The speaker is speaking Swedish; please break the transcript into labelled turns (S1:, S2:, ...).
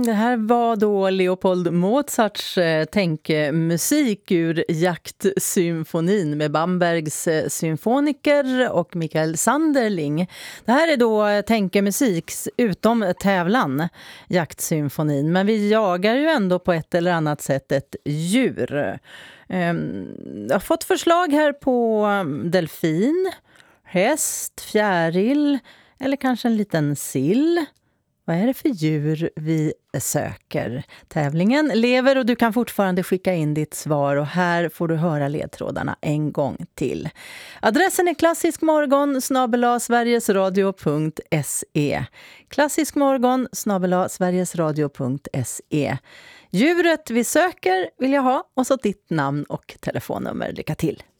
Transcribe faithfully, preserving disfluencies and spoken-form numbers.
S1: det här var då Leopold Mozarts eh, tänkemusik ur Jaktsymfonin med Bambergs eh, symfoniker och Mikael Sanderling. Det här är då eh, tänkemusik utom tävlan, Jaktsymfonin. Men vi jagar ju ändå på ett eller annat sätt ett djur. Eh, jag har fått förslag här på delfin, häst, fjäril eller kanske en liten sill. Vad är det för djur vi söker? Tävlingen lever och du kan fortfarande skicka in ditt svar och här får du höra ledtrådarna en gång till. Adressen är klassiskmorgon snabel-a sverigesradio punkt se. Klassiskmorgon snabel-a sverigesradio punkt se. Djuret vi söker vill jag ha och så ditt namn och telefonnummer. Lycka till!